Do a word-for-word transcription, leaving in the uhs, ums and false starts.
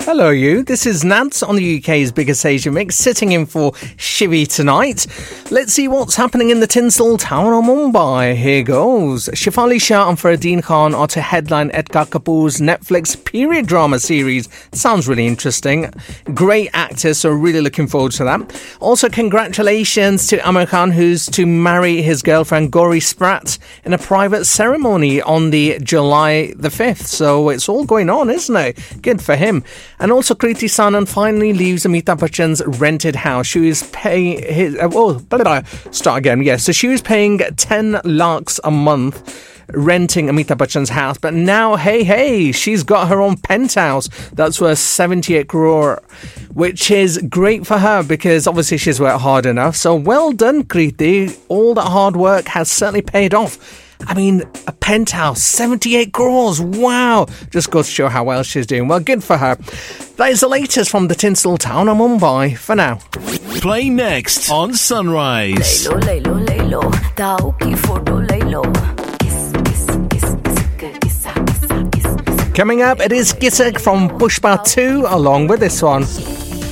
Hello you, this is Nance on the U K's biggest Asia mix, sitting in for Shivi tonight. Let's see what's happening in the Tinsel Town of Mumbai. Here goes. Shefali Shah and Faradeen Khan are to headline Ekta Kapoor's Netflix period drama series. Sounds really interesting. Great actors, so really looking forward to that. Also, congratulations to Amir Khan, who's to marry his girlfriend Gauri Spratt in a private ceremony on the July the fifth. So it's all going on, isn't it? Good for him. And also, Kriti Sanon finally leaves Amitabh Bachchan's rented house. She was paying his. Uh, oh, blah, blah, blah. Start again. Yes, yeah, so she was paying ten lakhs a month renting Amitabh Bachchan's house, but now, hey, hey, she's got her own penthouse that's worth seventy-eight crore, which is great for her because obviously she's worked hard enough. So well done, Kriti. All that hard work has certainly paid off. I mean, a penthouse, seventy-eight crores, wow. Just goes to show how well she's doing. Well, good for her. That is the latest from the Tinsel Town of Mumbai for now. Play next on Sunrise. Coming up, it is Gisak from Pushpa two, along with this one.